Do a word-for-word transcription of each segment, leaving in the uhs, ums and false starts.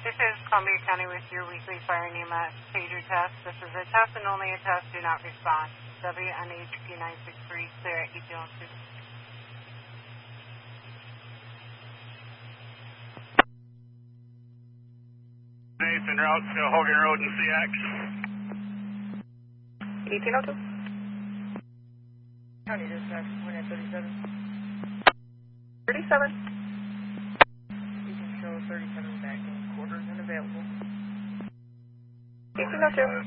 This is Columbia County with your weekly fire NEMA pager test. This is a test and only a test. Do not respond. W N H P nine six three, clear at E P O two. Nathan route to Hogan Road and C X. eighteen oh two. County dispatch, one at thirty-seven. thirty-seven. You can show thirty-seven back in quarters and available. eighteen oh two.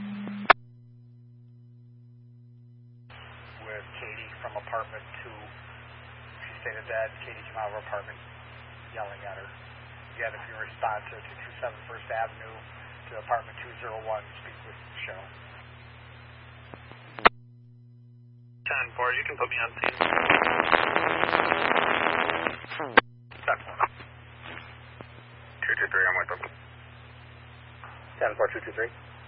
With Katie from apartment two. She stated that Katie came out of her apartment yelling at her. Again, if you respond to two two seven First Avenue to apartment two oh one, speak with Cheryl. ten four, you can put me on scene. two two three, I'm with them. ten four, two two three.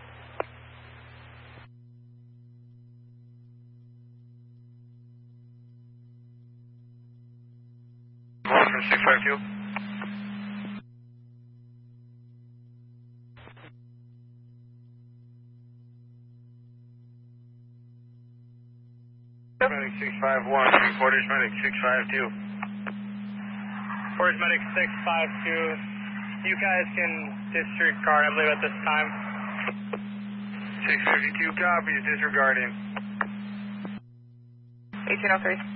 one from six five two. Medic six five one, Portage Medic six five two. Portage Medic six five two, you guys can disregard, I believe, at this time. six fifty-two copies, disregarding. eighteen oh three.